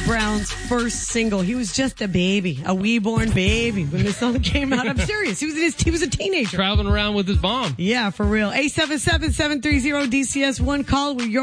Brown's first single. He was just a baby, a wee-born baby when this song came out. I'm serious. He was a teenager. Traveling around with his mom. Yeah, for real. 877-730-DCS1. Call with your